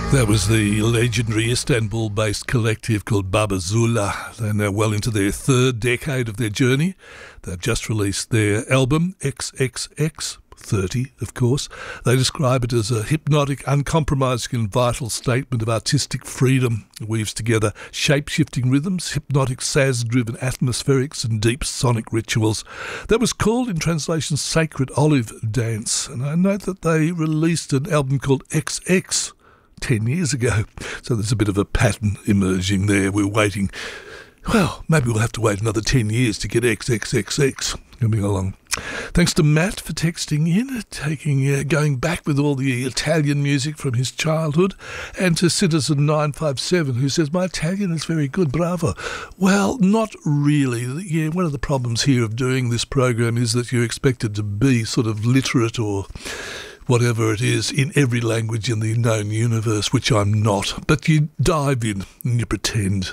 That was the legendary Istanbul-based collective called Baba Zula. They're now well into their third decade of their journey. They've just released their album, XXX, 30, of course. They describe it as a hypnotic, uncompromising and vital statement of artistic freedom. It weaves together shape-shifting rhythms, hypnotic saz-driven atmospherics and deep sonic rituals. That was called, in translation, Sacred Olive Dance. And I note that they released an album called XX 10 years ago. So there's a bit of a pattern emerging there. We're waiting. Well, maybe we'll have to wait another 10 years to get XXXX coming along. Thanks to Matt for texting in, going back with all the Italian music from his childhood, and to Citizen 957 who says, my Italian is very good, bravo. Well, not really. Yeah, one of the problems here of doing this program is that you're expected to be sort of literate or whatever it is in every language in the known universe, which I'm not. But you dive in and you pretend.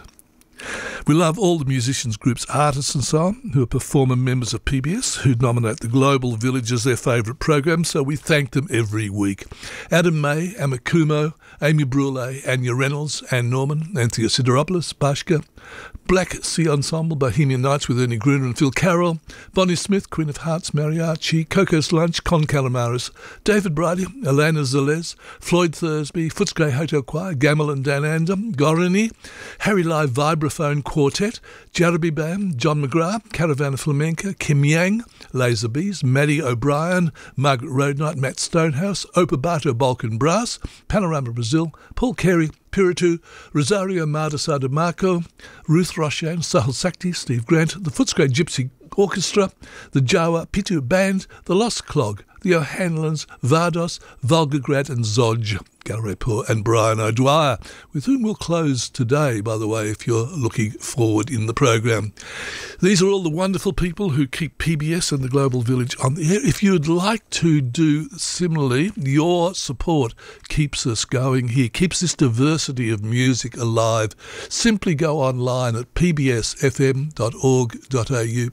We love all the musicians, groups, artists and so on who are performer members of PBS who nominate The Global Village as their favourite program, so we thank them every week. Adam May, Amakumo, Amy Brule, Anya Reynolds, Anne Norman, Anthea Sideropoulos, Bashka, Black Sea Ensemble, Bohemian Nights with Ernie Gruner and Phil Carroll, Bonnie Smith, Queen of Hearts, Mariachi, Coco's Lunch, Con Calamaris, David Bridie, Elena Zelez, Floyd Thursby, Footscray Hotel Choir, Gamal and Dan Andam, Gorini, Harry Live Vibraphone Quartet, Jarabi Bam, John McGrath, Caravana Flamenca, Kim Yang, Laser Bees, Maddie O'Brien, Margaret Roadnight, Matt Stonehouse, Opabato Balkan Brass, Panorama Brazil, Paul Carey, Piritu, Rosario Mardasa de Marco, Ruth Roshan, Sahil Sakti, Steve Grant, the Footscray Gypsy Orchestra, the Jawa Pitu Band, the Lost Clog, the O'Hanlons, Vardos, Volgograd and Zodge, Galrepour and Brian O'Dwyer, with whom we'll close today, by the way, if you're looking forward in the program. These are all the wonderful people who keep PBS and the Global Village on the air. If you'd like to do similarly, your support keeps us going here, keeps this diversity of music alive. Simply go online at pbsfm.org.au,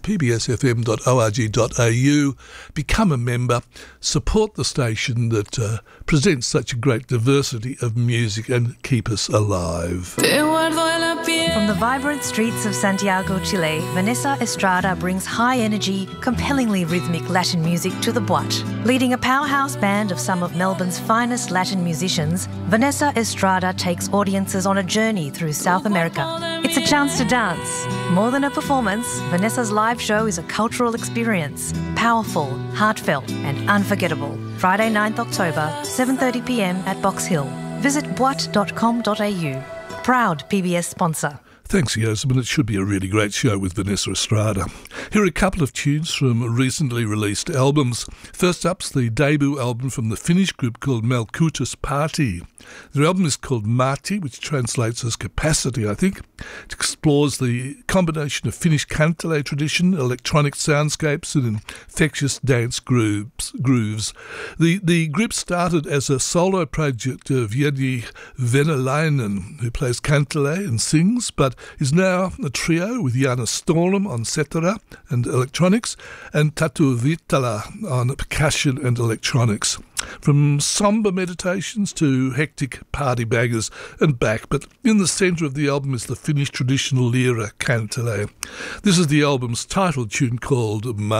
pbsfm.org.au, become a member, support the station that presents such a great diversity of music and keep us alive. From the vibrant streets of Santiago, Chile, Vanessa Estrada brings high-energy, compellingly rhythmic Latin music to the Boîte. Leading a powerhouse band of some of Melbourne's finest Latin musicians, Vanessa Estrada takes audiences on a journey through South America. It's a chance to dance. More than a performance, Vanessa's live show is a cultural experience, powerful, heartfelt and unforgettable. Friday 9th October, 7:30 p.m. at Box Hill. Visit boite.com.au. Proud PBS sponsor. Thanks, Yosemin. It should be a really great show with Vanessa Estrada. Here are a couple of tunes from recently released albums. First up's the debut album from the Finnish group called Melkutus Party. Their album is called Marti, which translates as capacity, I think. It explores the combination of Finnish kantele tradition, electronic soundscapes and infectious dance grooves. The group started as a solo project of Jenny Venäläinen, who plays kantele and sings, but is now a trio with Jana Storm on cetera and electronics and Tatu Vitala on percussion and electronics. From sombre meditations to hectic party bangers and back, but in the centre of the album is the Finnish traditional lira kantele. This is the album's title tune called